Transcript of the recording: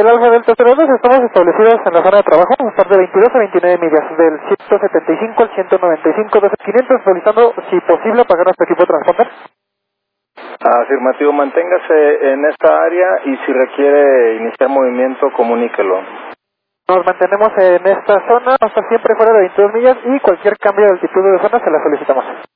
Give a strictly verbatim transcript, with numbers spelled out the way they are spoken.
el Alfa Delta cero dos estamos establecidos en la zona de trabajo, vamos a estar de veintidós a veintinueve millas, del ciento setenta y cinco al ciento noventa y cinco, doce quinientos, solicitando, si posible, pagar nuestro equipo de transponder. Afirmativo, manténgase en esta área y si requiere iniciar movimiento, comuníquelo. Nos mantenemos en esta zona, hasta siempre fuera de veintidós millas y cualquier cambio de altitud de zona se la solicitamos.